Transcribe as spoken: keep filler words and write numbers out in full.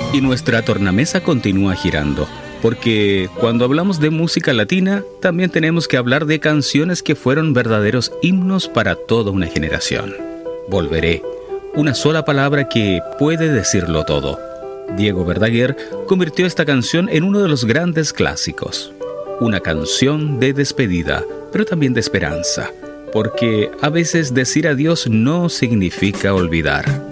Y nuestra tornamesa continúa girando, porque cuando hablamos de música latina, también tenemos que hablar de canciones que fueron verdaderos himnos para toda una generación. Volveré, una sola palabra que puede decirlo todo. Diego Verdaguer convirtió esta canción en uno de los grandes clásicos. Una canción de despedida, pero también de esperanza, porque a veces decir adiós no significa olvidar.